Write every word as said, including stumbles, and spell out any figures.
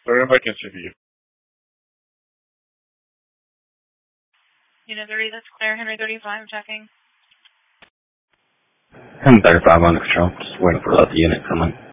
Sorry, I can see you. Unit thirty, that's Claire. Henry thirty-five, checking. Henry thirty-five under control. Just waiting for the other unit to come in.